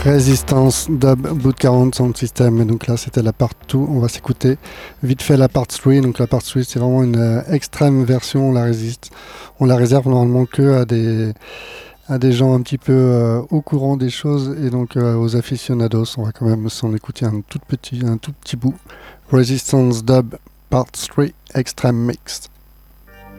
Resistance Dub Boot 40 Sound System. Et donc là c'était la part 2, on va s'écouter vite fait la part 3. Donc la part 3 c'est vraiment une extrême version, on la réserve normalement que à des gens un petit peu au courant des choses et donc aux aficionados. On va quand même s'en écouter un tout petit bout. Resistance Dub Part 3 Extreme Mixed.